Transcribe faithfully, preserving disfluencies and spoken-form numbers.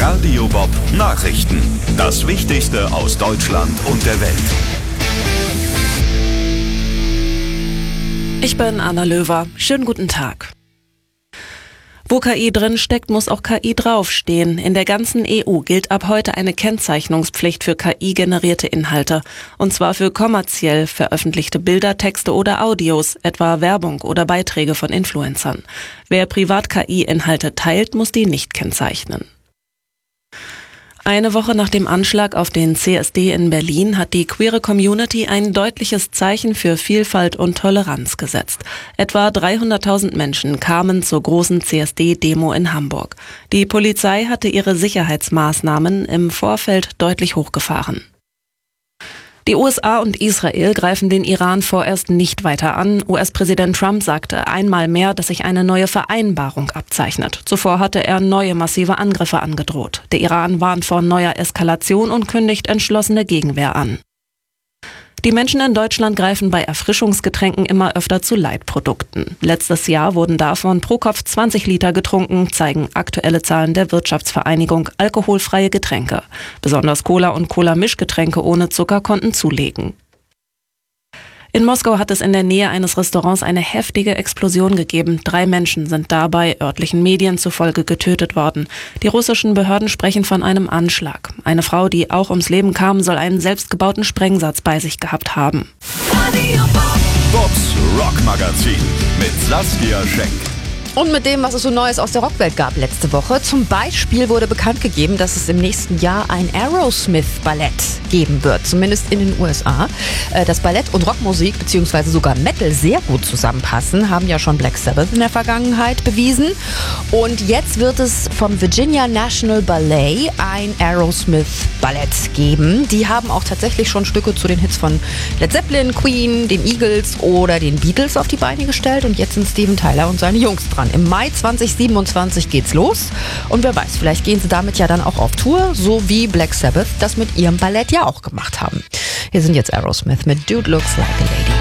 Radio Bob Nachrichten. Das Wichtigste aus Deutschland und der Welt. Ich bin Anna Löwer. Schönen guten Tag. Wo K I drin steckt, muss auch K I draufstehen. In der ganzen E U gilt ab heute eine Kennzeichnungspflicht für K I-generierte Inhalte. Und zwar für kommerziell veröffentlichte Bilder, Texte oder Audios, etwa Werbung oder Beiträge von Influencern. Wer privat K I-Inhalte teilt, muss die nicht kennzeichnen. Eine Woche nach dem Anschlag auf den C S D in Berlin hat die queere Community ein deutliches Zeichen für Vielfalt und Toleranz gesetzt. Etwa dreihunderttausend Menschen kamen zur großen C S D-Demo in Hamburg. Die Polizei hatte ihre Sicherheitsmaßnahmen im Vorfeld deutlich hochgefahren. Die U S A und Israel greifen den Iran vorerst nicht weiter an. U S-Präsident Trump sagte einmal mehr, dass sich eine neue Vereinbarung abzeichnet. Zuvor hatte er neue massive Angriffe angedroht. Der Iran warnt vor neuer Eskalation und kündigt entschlossene Gegenwehr an. Die Menschen in Deutschland greifen bei Erfrischungsgetränken immer öfter zu Light-Produkten. Letztes Jahr wurden davon pro Kopf zwanzig Liter getrunken, zeigen aktuelle Zahlen der Wirtschaftsvereinigung Alkoholfreie Getränke. Besonders Cola und Cola-Mischgetränke ohne Zucker konnten zulegen. In Moskau hat es in der Nähe eines Restaurants eine heftige Explosion gegeben. Drei Menschen sind dabei örtlichen Medien zufolge getötet worden. Die russischen Behörden sprechen von einem Anschlag. Eine Frau, die auch ums Leben kam, soll einen selbstgebauten Sprengsatz bei sich gehabt haben. Bobs Rockmagazin mit Saskia Schenk. Und mit dem, was es so Neues aus der Rockwelt gab letzte Woche. Zum Beispiel wurde bekannt gegeben, dass es im nächsten Jahr ein Aerosmith-Ballett geben wird, zumindest in den U S A. Das Ballett und Rockmusik bzw. sogar Metal sehr gut zusammenpassen, haben ja schon Black Sabbath in der Vergangenheit bewiesen. Und jetzt wird es vom Virginia National Ballet ein Aerosmith-Ballett geben. Die haben auch tatsächlich schon Stücke zu den Hits von Led Zeppelin, Queen, den Eagles oder den Beatles auf die Beine gestellt. Und jetzt sind Steven Tyler und seine Jungs dran. Im Mai zwanzig siebenundzwanzig geht's los und wer weiß, vielleicht gehen sie damit ja dann auch auf Tour, so wie Black Sabbath das mit ihrem Ballett ja auch gemacht haben. Hier sind jetzt Aerosmith mit Dude Looks Like a Lady.